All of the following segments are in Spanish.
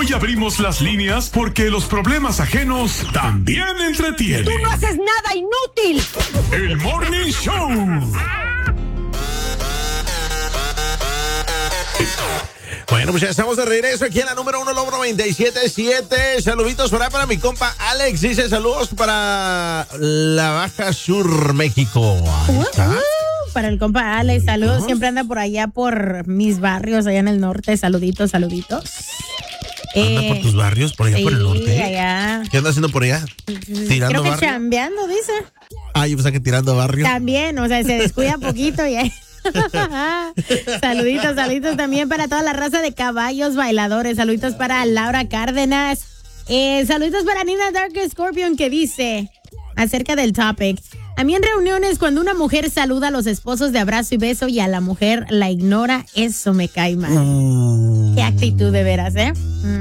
Hoy abrimos las líneas porque los problemas ajenos también entretienen. ¡Tú no haces nada, inútil! El Morning Show. Bueno, pues ya estamos de regreso aquí en la número 1, Logro 97.7. Saluditos para mi compa Alex. Dice saludos para la Baja Sur, México. Ahí está. Para el compa Alex, saludos. Siempre anda por allá por mis barrios, allá en el norte. Saluditos. ¿Anda por tus barrios, por allá sí, por el norte? Allá. ¿Qué anda haciendo por allá? ¿Tirando Creo que barrio? chambeando, dice. Ah, yo pensaba que tirando barrio. También, o sea, se descuida poquito y ahí. Saluditos también para toda la raza de caballos bailadores. Saluditos para Laura Cárdenas. Saluditos para Nina Dark Scorpion, que dice acerca del topic: a mí en reuniones, cuando una mujer saluda a los esposos de abrazo y beso y a la mujer la ignora, eso me cae mal. Qué actitud de veras, ¿eh?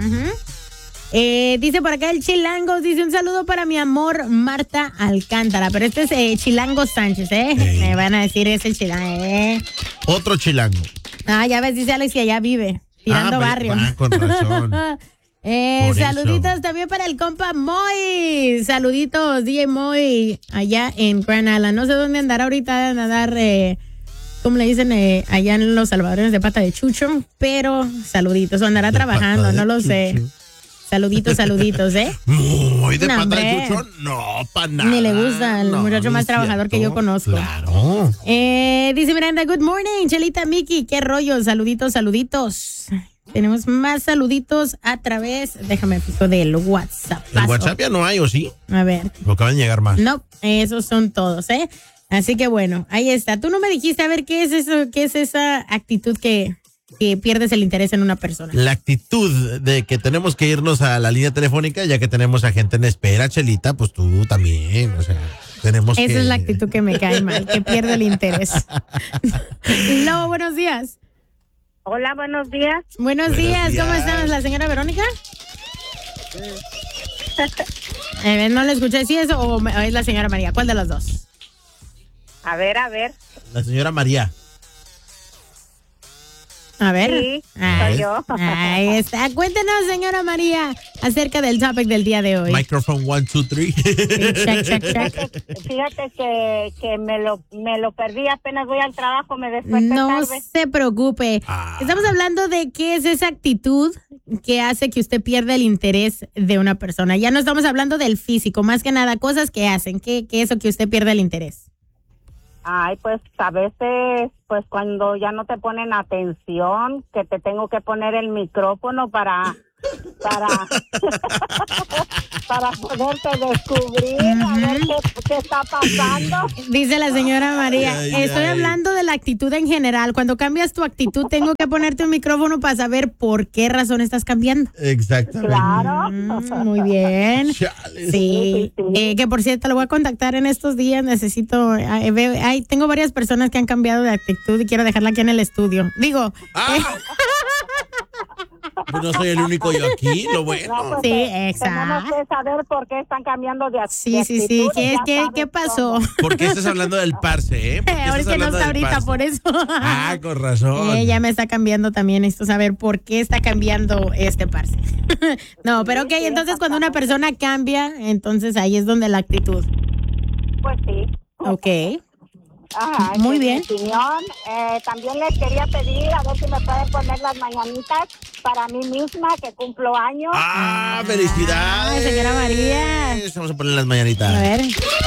Dice por acá el Chilango, dice un saludo para mi amor Marta Alcántara, pero este es Chilango Sánchez, me van a decir ese Chilango, Otro chilango. ya ves, dice Alex que allá vive, tirando barrio. Con razón. Saluditos también para el compa Moy, saluditos DJ Moy, allá en Grand Island, no sé dónde andará ahorita, nadar, como le dicen allá en los salvadoreños, de pata de chucho, pero saluditos, o andará trabajando, no lo sé. Saluditos, Muy de No, pata de hombre. chucho, no, para nada. Ni le gusta, el muchacho más trabajador que yo conozco. Claro. Dice Miranda, good morning, Chelita, Miki, qué rollo, saluditos. Tenemos más saluditos a través, déjame fijo del WhatsApp. ¿El WhatsApp ya no hay o sí? A ver. Lo acaban de llegar más. No, esos son todos, Así que bueno, ahí está. Tú no me dijiste, a ver, ¿qué es eso? ¿Qué es esa actitud que pierdes el interés en una persona? La actitud de que tenemos que irnos a la línea telefónica, ya que tenemos a gente en espera, Chelita, pues tú también, o sea, tenemos Esa que... es la actitud que me cae mal, que pierde el interés. Lobo, buenos días. Hola, buenos días. Buenos días, ¿cómo estás, la señora Verónica? No le escuché, ¿sí es o es la señora María? ¿Cuál de las dos? A ver. La señora María. A ver. Sí, soy yo. Ahí está. Cuéntenos, señora María, acerca del topic del día de hoy. Microphone 1, 2, 3. Check. Fíjate que me lo perdí, apenas voy al trabajo, me desperté No tarde. se preocupe. Estamos hablando de qué es esa actitud que hace que usted pierda el interés de una persona. Ya no estamos hablando del físico, más que nada, cosas que hacen, que eso que usted pierde el interés. Ay, pues a veces, pues cuando ya no te ponen atención, que te tengo que poner el micrófono para poderte descubrir, a ver qué está pasando. Dice la señora María, estoy hablando de la actitud en general. Cuando cambias tu actitud, tengo que ponerte un micrófono para saber por qué razón estás cambiando. Exactamente. Claro. Muy bien. Chales. Sí. Que por cierto, lo voy a contactar en estos días. Necesito, tengo varias personas que han cambiado de actitud y quiero dejarla aquí en el estudio. Digo, Pues no soy el único yo aquí, lo bueno. No, pues, sí, tenemos exacto. que saber por qué están cambiando de actitud. Sí. ¿Qué pasó? ¿Por qué estás hablando del parce, ¿Por qué Ahora es estás que no hablando está del ahorita, parce? por eso. Con razón. Ella me está cambiando también. Necesito saber por qué está cambiando este parce. No, pero ok, entonces cuando una persona cambia, entonces ahí es donde la actitud. Pues sí. Ok. Ajá, Muy esa bien. es mi opinión. También les quería pedir a ver si me pueden poner las mañanitas para mí misma, que cumplo años. ¡Felicidades! Señora María. Vamos a poner las mañanitas. A ver.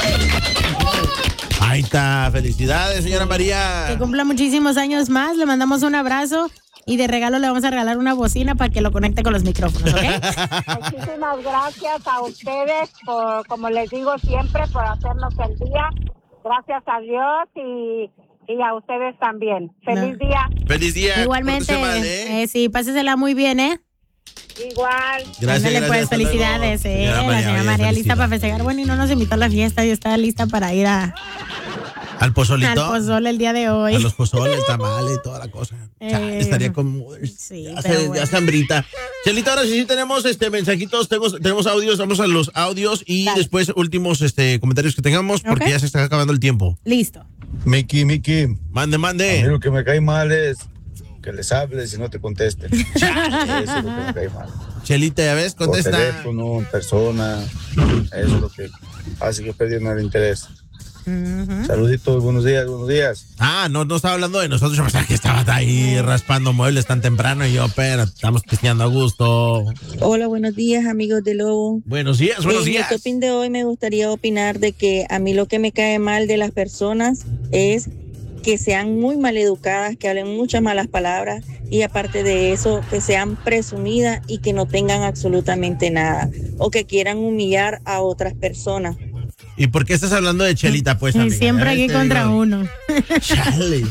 Ahí está. Felicidades, señora María. Que cumpla muchísimos años más. Le mandamos un abrazo. Y de regalo le vamos a regalar una bocina para que lo conecte con los micrófonos, ¿ok? Muchísimas gracias a ustedes, como les digo siempre, por hacernos el día. Gracias a Dios y a ustedes también. Feliz día. Feliz día. Igualmente. Pórtese mal, ¿eh? Sí, pásesela muy bien, ¿eh? Igual. Gracias, Ándale, pues, hasta luego. felicidades, Señora la señora María lista felicidades. para festejar. Bueno, y no nos invitó a la fiesta, y está lista para ir ¿Al pozolito? al pozole el día de hoy. A los pozoles, tamales y toda la cosa. Chale, estaría con... Sí, ya pero se, bueno. ya se hambrita. Chelita, ahora sí tenemos mensajitos, tenemos audios, vamos a los audios y Dale. después últimos comentarios que tengamos porque Ok. ya se está acabando el tiempo. Listo. Miki, Mande. a mí lo que me cae mal es que les hables y no te contesten. Eso es lo que me cae mal. Chelita, ya ves, contesta. Por teléfono, en persona, eso es lo que hace que pierdan el interés. Saluditos, buenos días. Ah, no estaba hablando de nosotros, yo pensaba que estaba ahí raspando muebles tan temprano y yo, pero estamos pisteando a gusto. Hola, buenos días, amigos de Lobo. Buenos días. En el topping de hoy me gustaría opinar de que a mí lo que me cae mal de las personas es que sean muy maleducadas, que hablen muchas malas palabras y aparte de eso, que sean presumidas y que no tengan absolutamente nada o que quieran humillar a otras personas. ¿Y por qué estás hablando de Chelita, pues, amiga? Siempre aquí contra uno. Chale.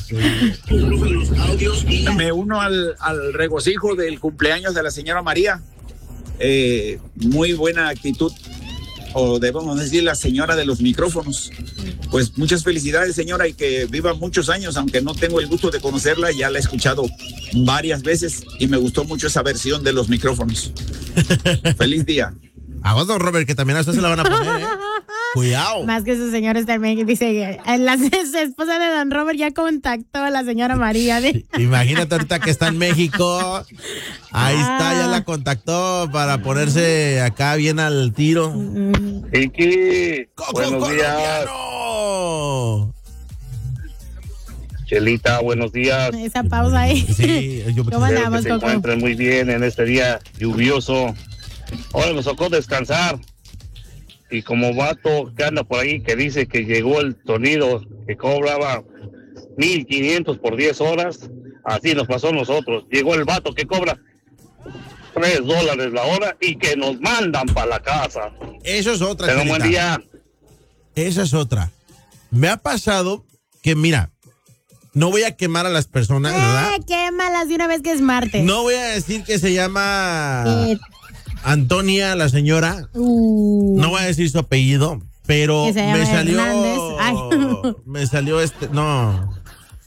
Me uno al regocijo del cumpleaños de la señora María. Muy buena actitud, o debemos decir la señora de los micrófonos. Pues muchas felicidades, señora, y que viva muchos años, aunque no tengo el gusto de conocerla, ya la he escuchado varias veces y me gustó mucho esa versión de los micrófonos. Feliz día. A vos, don Robert, que también a usted se la van a poner, ¿eh? Cuidado. Más que sus señores también, dice, la esposa de don Robert ya contactó a la señora María. Imagínate ahorita que está en México. Ahí está, ya la contactó para ponerse acá bien al tiro. Iki, buenos días. Chelita, buenos días. Esa pausa ahí. Sí, ¿Cómo andamos, que se Coco? encuentren muy bien en este día lluvioso. Ahora nos tocó descansar. Y como vato que anda por ahí que dice que llegó el sonido que cobraba 1,500 por 10 horas, así nos pasó a nosotros. Llegó el vato que cobra $3 la hora y que nos mandan para la casa. Eso es otra. Tengan buen día. Esa es otra. Me ha pasado que, mira, no voy a quemar a las personas, ¿verdad? Quémalas de una vez que es martes. No voy a decir que se llama Antonia, la señora. No voy a decir su apellido, pero me salió. Me salió No.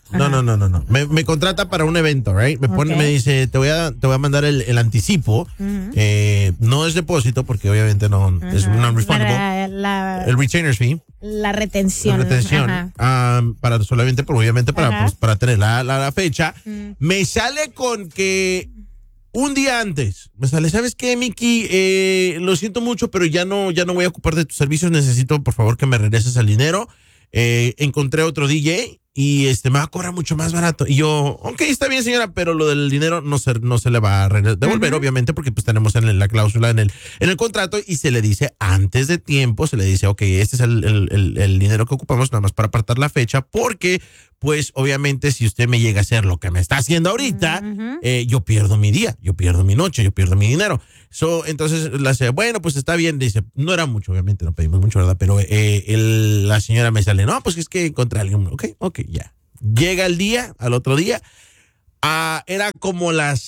Me contrata para un evento, right? Me dice, te voy a mandar el anticipo. No es depósito, porque obviamente no es non-refundable. El retainer's fee. La retención. Para solamente, obviamente, para tener la fecha. Me sale con que un día antes, me sale, ¿sabes qué, Miki? Lo siento mucho, pero ya no voy a ocupar de tus servicios. Necesito, por favor, que me regreses el dinero. Encontré otro DJ y me va a cobrar mucho más barato. Y yo, ok, está bien, señora, pero lo del dinero no se le va a devolver, obviamente, porque pues tenemos en la cláusula en el contrato, y se le dice antes de tiempo, se le dice, ok, este es el dinero que ocupamos nada más para apartar la fecha, porque pues obviamente si usted me llega a hacer lo que me está haciendo ahorita, yo pierdo mi día, yo pierdo mi noche, yo pierdo mi dinero. Entonces bueno, pues está bien, dice, no era mucho, obviamente no pedimos mucho, ¿verdad? Pero la señora me sale, no, pues es que encontré a alguien, ok, ya. Llega el día, al otro día, era como las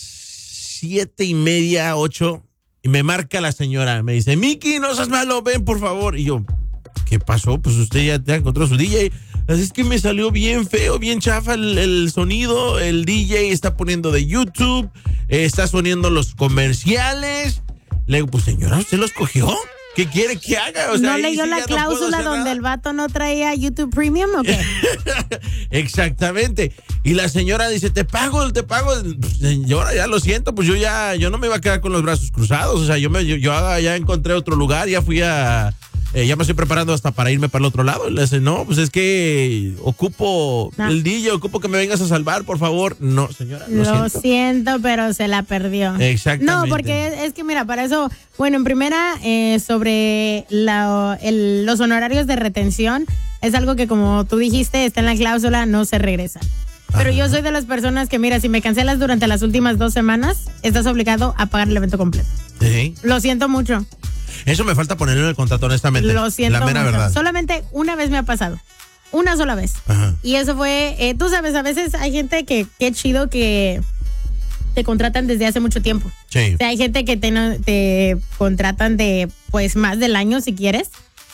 7:30, 8, y me marca la señora, me dice, Miki, no seas malo, ven por favor. Y yo, ¿qué pasó? Pues usted ya encontró su DJ. Es que me salió bien feo, bien chafa el sonido. El DJ está poniendo de YouTube, está soniendo los comerciales. Le digo, pues señora, ¿usted los cogió? ¿Qué quiere que haga? O sea, ¿no leyó la cláusula donde el vato no traía YouTube Premium o qué? Exactamente. Y la señora dice, te pago. Señora, ya lo siento, pues yo no me iba a quedar con los brazos cruzados. O sea, yo ya encontré otro lugar, ya fui ya me estoy preparando hasta para irme para el otro lado. Le dice, no, pues es que ocupo el DJ, ocupo que me vengas a salvar, por favor. No, señora, lo siento, pero se la perdió. Exactamente. No, porque es que mira, para eso, bueno, en primera, sobre los honorarios de retención, es algo que, como tú dijiste, está en la cláusula, no se regresa. Pero yo soy de las personas que, mira, si me cancelas durante las últimas 2 semanas, estás obligado a pagar el evento completo. Sí. Lo siento mucho. Eso me falta ponerlo en el contrato, honestamente. Lo siento la mera mucho. verdad. Solamente una vez me ha pasado. Una sola vez. Ajá. Y eso fue, tú sabes, a veces hay gente que, qué chido que te contratan desde hace mucho tiempo. Sí. O sea, hay gente que te contratan de, pues, más del año si quieres.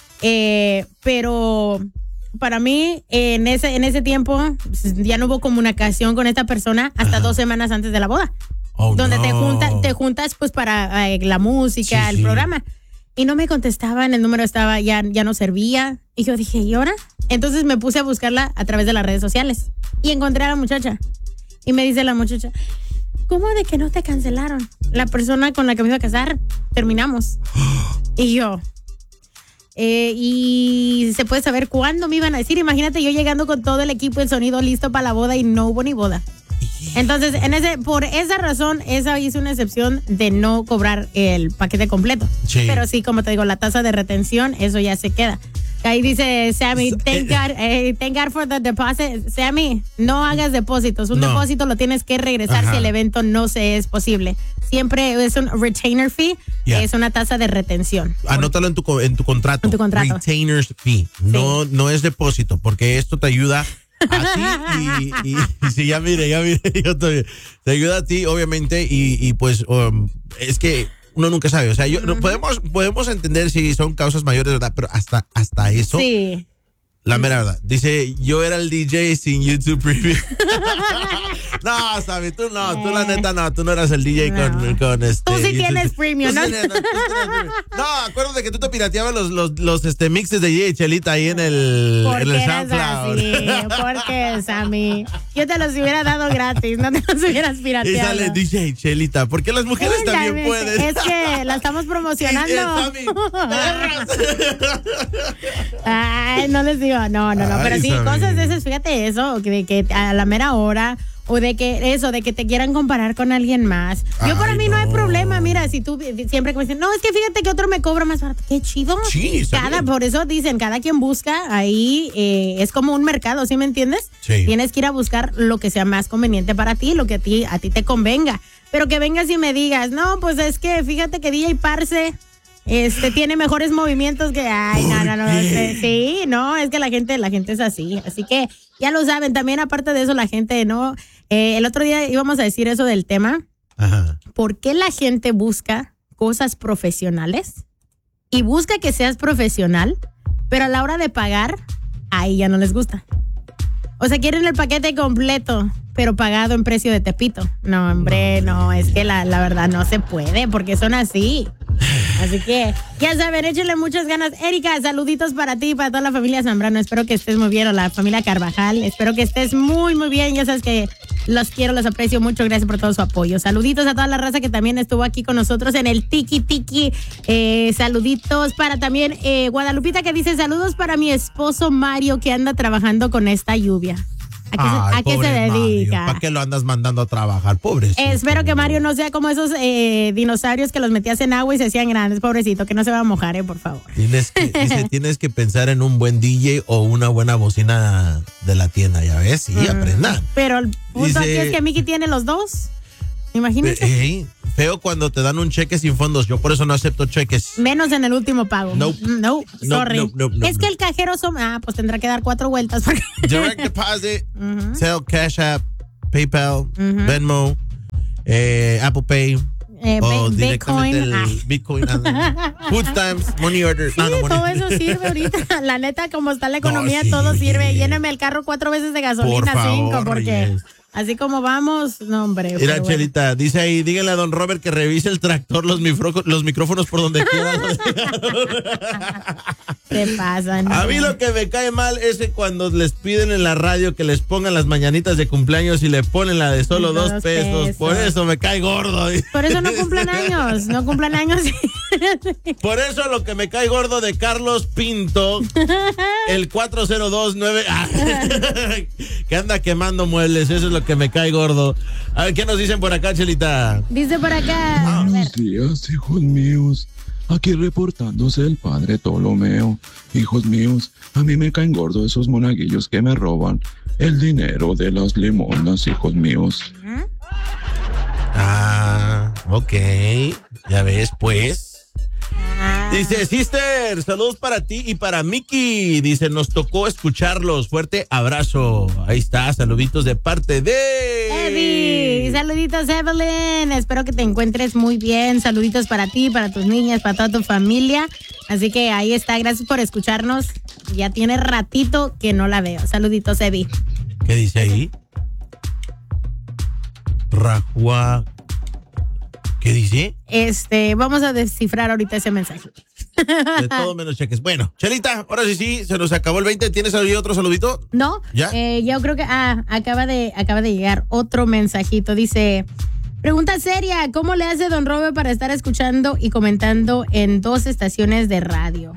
Pero para mí, en ese tiempo, ya no hubo comunicación con esta persona hasta 2 semanas antes de la boda. Donde te juntas pues para la música, el programa. Y no me contestaban, el número ya no servía. Y yo dije, ¿y ahora? Entonces me puse a buscarla a través de las redes sociales. Y encontré a la muchacha. Y me dice la muchacha, ¿cómo de que no te cancelaron? La persona con la que me iba a casar, terminamos. Y yo, y se puede saber cuándo me iban a decir. Imagínate yo llegando con todo el equipo de sonido listo para la boda y no hubo ni boda. Entonces, por esa razón, esa hizo una excepción de no cobrar el paquete completo. Sí. Pero sí, como te digo, la tasa de retención, eso ya se queda. Ahí dice Sammy, thank God for the deposit. Sammy, no hagas depósitos. Un depósito lo tienes que regresar si el evento no se es posible. Siempre es un retainer fee, es una tasa de retención. Anótalo en tu contrato. En tu contrato. Retainer's fee. No es depósito, porque esto te ayuda a ti y sí, ya mire, yo también. Te ayuda a ti, obviamente, y pues es que uno nunca sabe. O sea, podemos entender si son causas mayores, ¿verdad? Pero hasta eso. Sí. La mera verdad. Dice, yo era el DJ sin YouTube Premium. No, Sammy, tú la neta no, tú no eras el DJ con Tú sí YouTube. tienes Premium, ¿no? No, acuérdate que tú te pirateabas los mixes de DJ Chelita ahí en el SoundCloud. ¿Por qué, Sammy? Yo te los hubiera dado gratis, no te los hubieras pirateado. Y sale DJ Chelita, porque las mujeres también pueden. Es que la estamos promocionando. Sammy, ay, no les digo, no, pero sí, Sammy. cosas de esas, fíjate eso, que a la mera hora, o de que te quieran comparar con alguien más. Para mí no hay problema, mira, si tú siempre me dicen, no, es que fíjate que otro me cobra más barato, qué chido. Sí, por eso dicen, cada quien busca ahí, es como un mercado, ¿sí me entiendes? Sí. Tienes que ir a buscar lo que sea más conveniente para ti, lo que a ti te convenga. Pero que vengas y me digas, no, pues es que fíjate que DJ Parce tiene mejores movimientos que, no, sí, no, es que la gente es así que ya lo saben. También aparte de eso, la gente no, el otro día íbamos a decir eso del tema. Ajá. ¿Por qué la gente busca cosas profesionales y busca que seas profesional, pero a la hora de pagar, ahí ya no les gusta? O sea, quieren el paquete completo, pero pagado en precio de Tepito. No, hombre, no, es que la verdad no se puede, porque son así. Así que, ya saben, échenle muchas ganas. Erika, saluditos para ti y para toda la familia Zambrano. Espero que estés muy bien, o la familia Carvajal. Espero que estés muy, muy bien. Ya sabes que los quiero, los aprecio mucho. Gracias por todo su apoyo. Saluditos a toda la raza que también estuvo aquí con nosotros en el Tiki Tiki. Saluditos para también Guadalupita, que dice, saludos para mi esposo Mario, que anda trabajando con esta lluvia. ¿A qué se dedica? ¿Para qué lo andas mandando a trabajar? Pobrecito. Espero que Mario no sea como esos dinosaurios que los metías en agua y se hacían grandes. Pobrecito, que no se va a mojar, por favor. Tienes que pensar en un buen DJ o una buena bocina de la tienda, ya ves, sí, aprendan. Pero el punto aquí es que Mickey tiene los dos. Imagínate. Feo cuando te dan un cheque sin fondos. Yo por eso no acepto cheques. Menos en el último pago. No, sorry. Es que el cajero pues tendrá que dar 4 vueltas. Direct deposit, Zelle, Cash App, PayPal, Venmo, Apple Pay. O directamente Bitcoin. Food stamps, money order. Sí, todo eso sirve ahorita. La neta, como está la economía, todo sirve. Lléneme el carro 4 veces de gasolina, 5, porque así como vamos, no, hombre. Mira, Chelita, dice ahí, díganle a don Robert que revise el tractor, los micrófonos por donde quiera. ¿Qué pasa? No. A mí lo que me cae mal es que cuando les piden en la radio que les pongan las mañanitas de cumpleaños y le ponen la de solo 2 pesos. Por eso me cae gordo. Por eso no cumplan años. Por eso lo que me cae gordo de Carlos Pinto, el 4029, que anda quemando muebles, eso es lo que me cae gordo. A ver, ¿qué nos dicen por acá, Chelita? Dice por acá. Buenos días, hijos míos. Aquí reportándose el padre Ptolomeo. Hijos míos, a mí me caen gordos esos monaguillos que me roban el dinero de las limonas, hijos míos. Ok. Ya ves, pues. Dice, sister, saludos para ti y para Mickey. Dice, nos tocó escucharlos. Fuerte abrazo. Ahí está, saluditos de parte de Evi. Saluditos, Evelyn. Espero que te encuentres muy bien. Saluditos para ti, para tus niñas, para toda tu familia. Así que ahí está, gracias por escucharnos. Ya tiene ratito que no la veo. Saluditos, Evi. ¿Qué dice ahí? Rajua. ¿Qué dice? Vamos a descifrar ahorita ese mensaje. De todo menos cheques. Bueno, Chelita, ahora sí, se nos acabó el 20. ¿Tienes ahí otro saludito? No. ¿Ya? Yo creo que acaba de llegar otro mensajito. Dice, Pregunta seria, ¿cómo le hace Don Robert para estar escuchando y comentando en 2 estaciones de radio?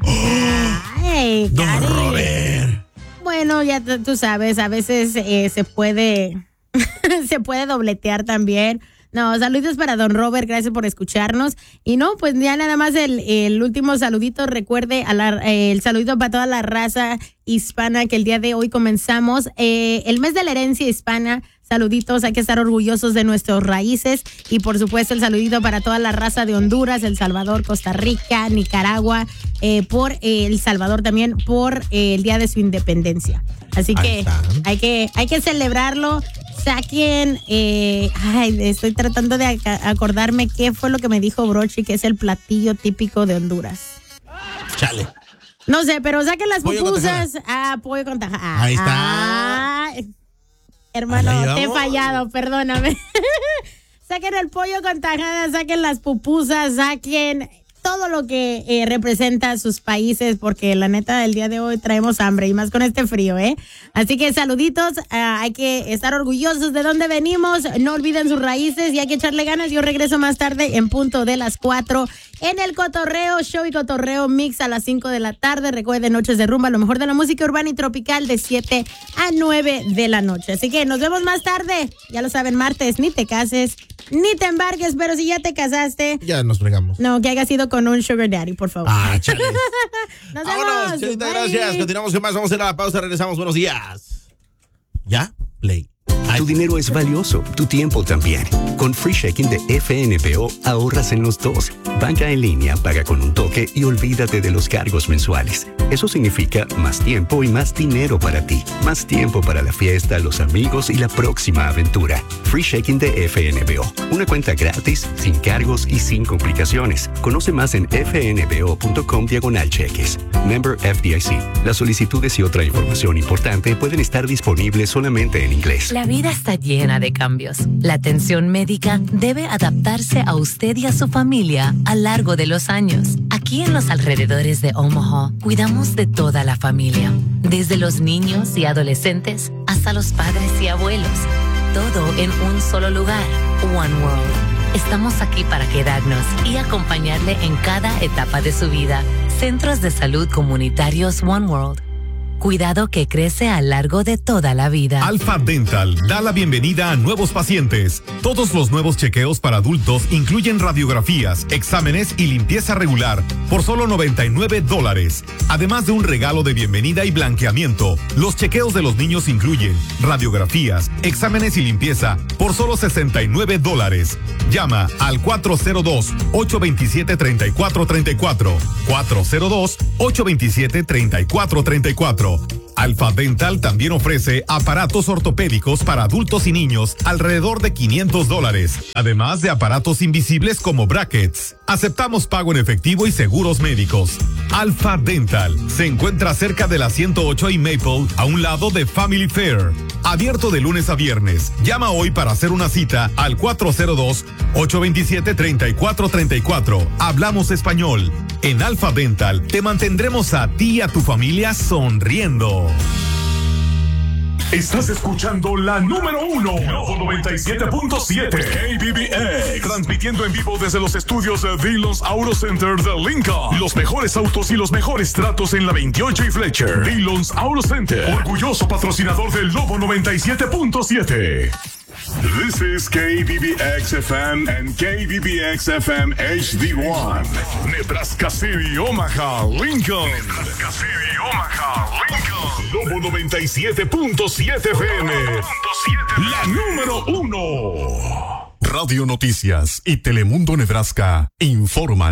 Ay, Don Cari. Robert. Bueno, ya tú sabes, a veces se puede dobletear también. No, saludos para Don Robert, gracias por escucharnos. Y no, pues ya nada más el último saludito, recuerde el saludito para toda la raza hispana que el día de hoy comenzamos el mes de la herencia hispana. Saluditos, hay que estar orgullosos de nuestras raíces y por supuesto el saludito para toda la raza de Honduras, El Salvador, Costa Rica, Nicaragua, por El Salvador también por el día de su independencia. Así que hay que celebrarlo. Saquen, estoy tratando de acordarme qué fue lo que me dijo Brochi, que es el platillo típico de Honduras. Chale. No sé, pero saquen las Pollo pupusas. Pollo con tajada. Ahí está. Hermano, te he fallado, perdóname. Saquen el pollo con tajada, saquen las pupusas, saquen todo lo que representa a sus países, porque la neta el día de hoy traemos hambre y más con este frío, ¿eh? Así que saluditos, hay que estar orgullosos de dónde venimos, no olviden sus raíces y hay que echarle ganas. Yo regreso más tarde en punto de las 4 en el Cotorreo Show y Cotorreo Mix a las 5 de la tarde. Recuerden, Noches de Rumba, lo mejor de la música urbana y tropical de 7 a 9 de la noche. Así que nos vemos más tarde. Ya lo saben, martes, ni te cases, ni te embarques, pero si ya te casaste, ya nos fregamos. No, que haya sido con un sugar daddy, por favor. Chale. Nos Vámonos, vemos. Chelita, Bye. gracias. Continuamos con más, vamos a ir a la pausa, regresamos. Buenos días. ¿Ya? Play. Tu dinero es valioso, tu tiempo también. Con Free Checking de FNBO ahorras en los dos. Banca en línea, paga con un toque y olvídate de los cargos mensuales. Eso significa más tiempo y más dinero para ti. Más tiempo para la fiesta, los amigos y la próxima aventura. Free Checking de FNBO. Una cuenta gratis, sin cargos y sin complicaciones. Conoce más en fnbo.com/cheques. Member FDIC. Las solicitudes y otra información importante pueden estar disponibles solamente en inglés. La vida está llena de cambios. La atención médica debe adaptarse a usted y a su familia a lo largo de los años. Aquí en los alrededores de Omaha, cuidamos de toda la familia, desde los niños y adolescentes hasta los padres y abuelos. Todo en un solo lugar, One World. Estamos aquí para quedarnos y acompañarle en cada etapa de su vida. Centros de Salud Comunitarios One World. Cuidado que crece a lo largo de toda la vida. Alpha Dental da la bienvenida a nuevos pacientes. Todos los nuevos chequeos para adultos incluyen radiografías, exámenes y limpieza regular por solo $99. Además de un regalo de bienvenida y blanqueamiento, los chequeos de los niños incluyen radiografías, exámenes y limpieza por solo $69. Llama al 402-827-3434. 402-827-3434. Alpha Dental también ofrece aparatos ortopédicos para adultos y niños alrededor de $500, además de aparatos invisibles como brackets. Aceptamos pago en efectivo y seguros médicos. Alpha Dental se encuentra cerca de la 108 y Maple, a un lado de Family Fair. Abierto de lunes a viernes. Llama hoy para hacer una cita al 402-827-3434. Hablamos español. En Alpha Dental te mantendremos a ti y a tu familia sonriendo. Estás escuchando la número 1, Globo 97.7, KBBX, transmitiendo en vivo desde los estudios de Dillon's Auto Center de Lincoln. Los mejores autos y los mejores tratos en la 28 y Fletcher. Dillon's Auto Center, orgulloso patrocinador del Globo 97.7. This is KBBX FM and KBBX FM HD1. Nebraska City, Omaha, Lincoln. Nebraska City, Omaha, Lincoln. Lobo 97.7 FM. La número 1. Radio Noticias y Telemundo Nebraska informan.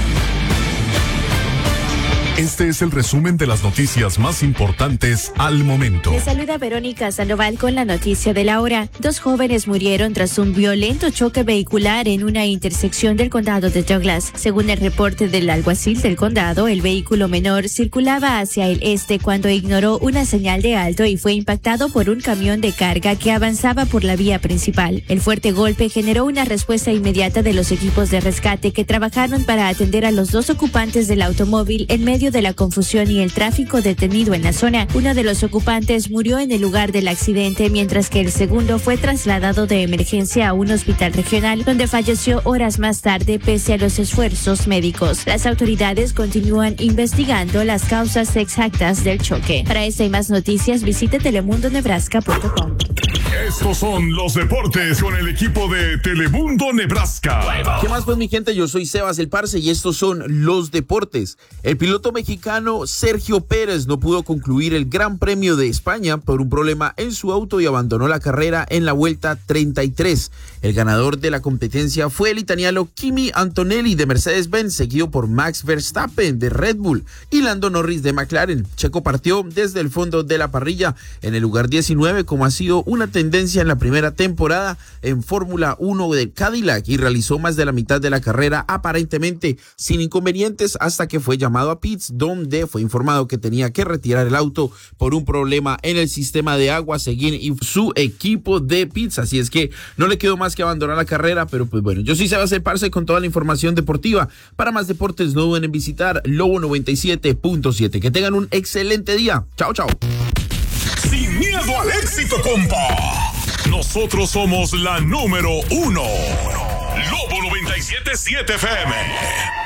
Este es el resumen de las noticias más importantes al momento. Les saluda Verónica Sandoval con la noticia de la hora. 2 jóvenes murieron tras un violento choque vehicular en una intersección del condado de Douglas. Según el reporte del alguacil del condado, el vehículo menor circulaba hacia el este cuando ignoró una señal de alto y fue impactado por un camión de carga que avanzaba por la vía principal. El fuerte golpe generó una respuesta inmediata de los equipos de rescate que trabajaron para atender a los 2 ocupantes del automóvil en medio medio de la confusión y el tráfico detenido en la zona, uno de los ocupantes murió en el lugar del accidente, mientras que el segundo fue trasladado de emergencia a un hospital regional, donde falleció horas más tarde pese a los esfuerzos médicos. Las autoridades continúan investigando las causas exactas del choque. Para esta y más noticias, visite telemundonebraska.com. Estos son los deportes con el equipo de Telemundo Nebraska. ¿Qué más pues, mi gente? Yo soy Sebas el Parce y estos son los deportes. El piloto mexicano Sergio Pérez no pudo concluir el Gran Premio de España por un problema en su auto y abandonó la carrera en la vuelta 33. El ganador de la competencia fue el italiano Kimi Antonelli de Mercedes-Benz, seguido por Max Verstappen de Red Bull y Lando Norris de McLaren. Checo partió desde el fondo de la parrilla en el lugar 19, como ha sido una tendencia en la primera temporada en Fórmula 1 de Cadillac, y realizó más de la mitad de la carrera aparentemente sin inconvenientes hasta que fue llamado a pits, donde fue informado que tenía que retirar el auto por un problema en el sistema de agua según su equipo de pits. Así es que no le quedó más que abandonar la carrera, pero pues bueno, yo soy Sebas el Parce con toda la información deportiva. Para más deportes no duden en visitar Lobo 97.7. Que tengan un excelente día. Chao, chao. Sin miedo al éxito, compa. Nosotros somos la número 1. Lobo 97.7 FM.